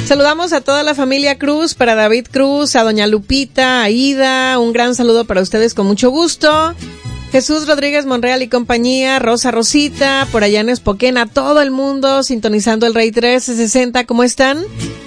Saludamos a toda la familia Cruz, para David Cruz, a doña Lupita, a Ida, un gran saludo para ustedes con mucho gusto. Jesús Rodríguez Monreal y compañía, Rosa Rosita, por allá en Espoquén, a todo el mundo sintonizando el Rey 1360, ¿cómo están?